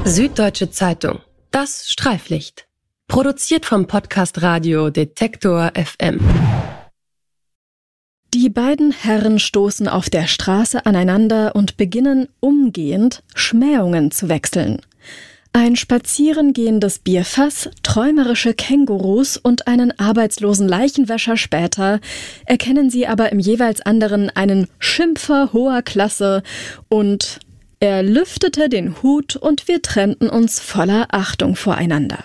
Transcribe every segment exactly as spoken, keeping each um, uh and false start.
Süddeutsche Zeitung. Das Streiflicht. Produziert vom Podcast Radio Detektor F M. Die beiden Herren stoßen auf der Straße aneinander und beginnen umgehend Schmähungen zu wechseln. Ein spazierengehendes Bierfass, träumerische Kängurus und einen arbeitslosen Leichenwäscher später erkennen sie aber im jeweils anderen einen Schimpfer hoher Klasse und er lüftete den Hut und wir trennten uns voller Achtung voreinander.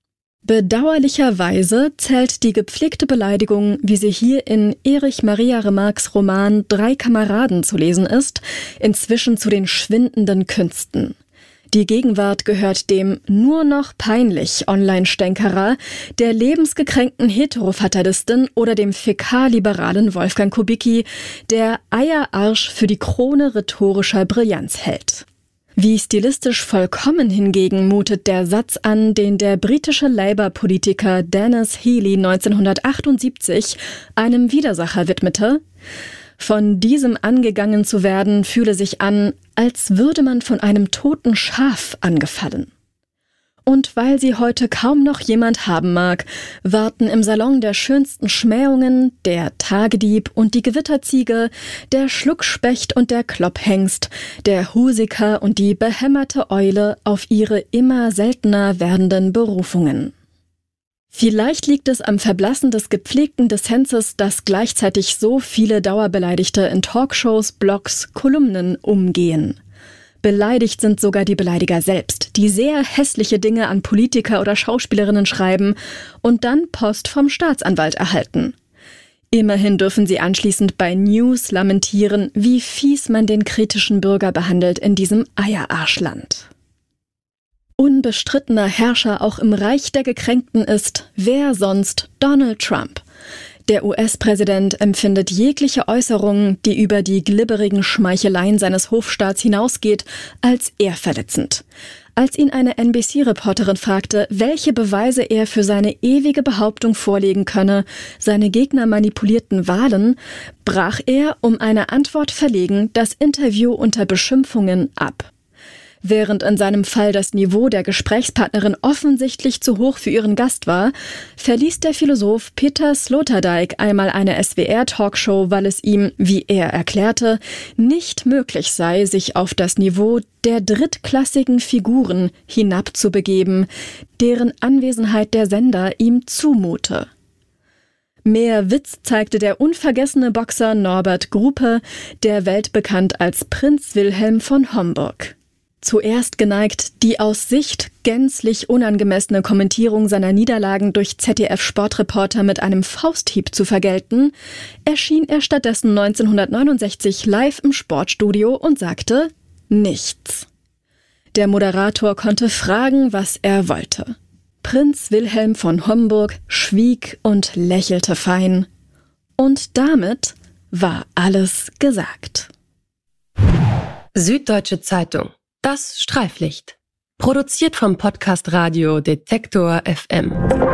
Bedauerlicherweise zählt die gepflegte Beleidigung, wie sie hier in Erich Maria Remarques Roman Drei Kameraden zu lesen ist, inzwischen zu den schwindenden Künsten. Die Gegenwart gehört dem nur noch peinlich Online-Stänkerer, der lebensgekränkten Heterofatalistin oder dem fäkalliberalen Wolfgang Kubicki, der Eierarsch für die Krone rhetorischer Brillanz hält. Wie stilistisch vollkommen hingegen mutet der Satz an, den der britische Labour-Politiker Denis Healey neunzehnhundertachtundsiebzig einem Widersacher widmete: Von diesem angegangen zu werden, fühle sich an, als würde man von einem toten Schaf angefallen. Und weil sie heute kaum noch jemand haben mag, warten im Salon der schönsten Schmähungen der Tagedieb und die Gewitterziege, der Schluckspecht und der Klopphengst, der Husiker und die behämmerte Eule auf ihre immer seltener werdenden Berufungen. Vielleicht liegt es am Verblassen des gepflegten Dissenses, dass gleichzeitig so viele Dauerbeleidigte in Talkshows, Blogs, Kolumnen umgehen. Beleidigt sind sogar die Beleidiger selbst, die sehr hässliche Dinge an Politiker oder Schauspielerinnen schreiben und dann Post vom Staatsanwalt erhalten. Immerhin dürfen sie anschließend bei News lamentieren, wie fies man den kritischen Bürger behandelt in diesem Eierarschland. Unbestrittener Herrscher auch im Reich der Gekränkten ist, wer sonst, Donald Trump. Der U S-Präsident empfindet jegliche Äußerung, die über die glibberigen Schmeicheleien seines Hofstaats hinausgeht, als ehrverletzend. Als ihn eine N B C-Reporterin fragte, welche Beweise er für seine ewige Behauptung vorlegen könne, seine Gegner manipulierten Wahlen, brach er, um eine Antwort verlegen, das Interview unter Beschimpfungen ab. Während in seinem Fall das Niveau der Gesprächspartnerin offensichtlich zu hoch für ihren Gast war, verließ der Philosoph Peter Sloterdijk einmal eine S W R-Talkshow, weil es ihm, wie er erklärte, nicht möglich sei, sich auf das Niveau der drittklassigen Figuren hinabzubegeben, deren Anwesenheit der Sender ihm zumute. Mehr Witz zeigte der unvergessene Boxer Norbert Grupe, der weltbekannt als Prinz Wilhelm von Homburg. Zuerst geneigt, die aus Sicht gänzlich unangemessene Kommentierung seiner Niederlagen durch Z D F-Sportreporter mit einem Fausthieb zu vergelten, erschien er stattdessen neunzehnhundertneunundsechzig live im Sportstudio und sagte nichts. Der Moderator konnte fragen, was er wollte. Prinz Wilhelm von Homburg schwieg und lächelte fein. Und damit war alles gesagt. Süddeutsche Zeitung. Das Streiflicht. Produziert vom Podcast Radio Detektor F M.